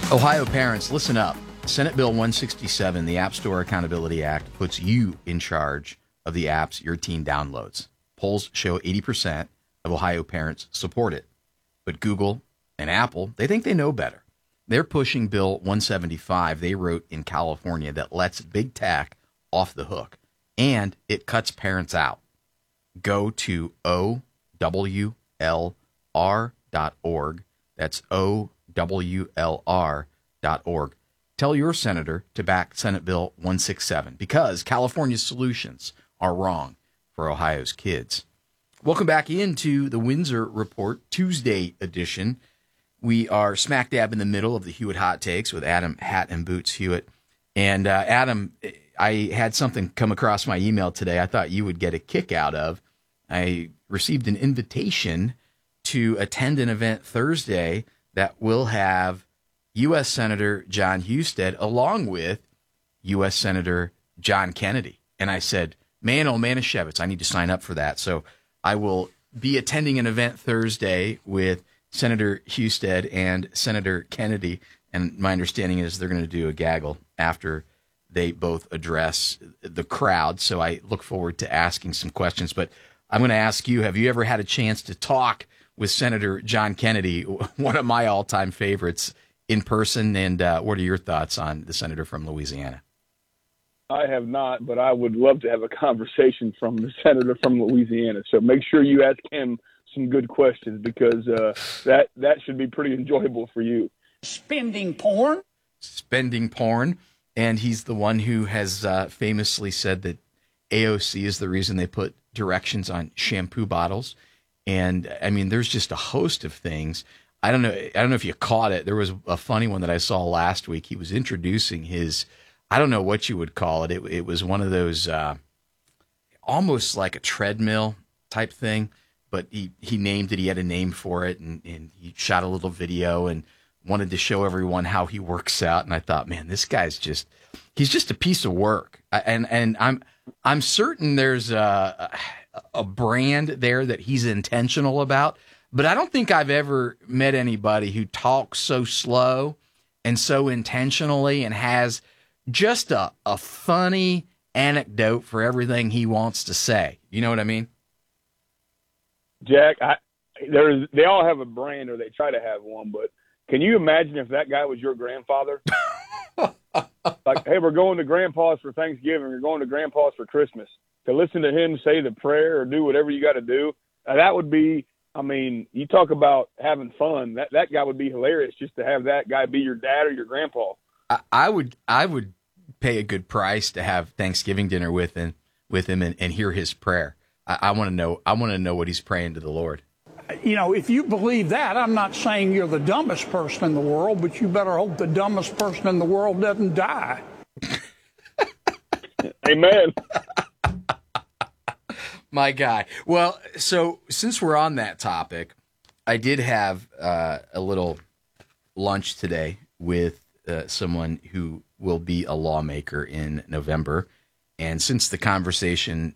Ohio parents, listen up. Senate Bill 167, the App Store Accountability Act, puts you in charge of the apps your teen downloads. Polls show 80% of Ohio parents support it. But Google and Apple, they think they know better. They're pushing Bill 175 they wrote in California that lets big tech off the hook, and it cuts parents out. Go to OWLR.org. That's OWLR.org. Tell your senator to back Senate Bill 167 because California's solutions are wrong for Ohio's kids. Welcome back into the Windsor Report, Tuesday edition. We are smack dab in the middle of the Hewitt Hot Takes with Adam Hat and Boots Hewitt. And Adam, I had something come across my email today I thought you would get a kick out of. I received an invitation to attend an event Thursday that will have U.S. Senator John Husted along with U.S. Senator John Kennedy. And I said, man, oh, Manischewitz, I need to sign up for that. So I will be attending an event Thursday with Senator Husted and Senator Kennedy. And my understanding is they're going to do a gaggle after they both address the crowd. So I look forward to asking some questions. But I'm going to ask you, have you ever had a chance to talk with Senator John Kennedy, one of my all-time favorites, in person? And what are your thoughts on the senator from Louisiana? I have not, but I would love to have a conversation from the senator from Louisiana. So make sure you ask him some good questions because that should be pretty enjoyable for you. Spending porn. And he's the one who has famously said that AOC is the reason they put directions on shampoo bottles. And I mean, there's just a host of things. I don't know if you caught it. There was a funny one that I saw last week. He was introducing his, I don't know what you would call it. It was one of those almost like a treadmill type thing, but he named it. He had a name for it, and he shot a little video and wanted to show everyone how he works out. And I thought, man, this guy's he's just a piece of work. And I'm certain there's a brand there that he's intentional about, but I don't think I've ever met anybody who talks so slow and so intentionally and has just a funny anecdote for everything he wants to say. You know what I mean? Jack, they all have a brand, or they try to have one, but can you imagine if that guy was your grandfather? Like, hey, we're going to Grandpa's for Thanksgiving. We're going to Grandpa's for Christmas. To listen to him say the prayer or do whatever you got to do, that would be, I mean, you talk about having fun. That guy would be hilarious just to have that guy be your dad or your grandpa. I would pay a good price to have Thanksgiving dinner with him and hear his prayer. I want to know what he's praying to the Lord. You know, if you believe that, I'm not saying you're the dumbest person in the world, but you better hope the dumbest person in the world doesn't die. Amen. My guy. Well, so since we're on that topic, I did have a little lunch today with someone who will be a lawmaker in November. And since the conversation